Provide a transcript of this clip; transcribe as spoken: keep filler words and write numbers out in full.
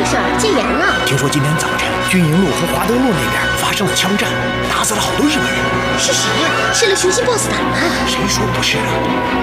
事？戒严了。 听说今天早晨军营路和华德路那边发生了枪战，打死了好多日本人。 是谁呀、是那雄心 boss 打的吗？ 谁说不是啊？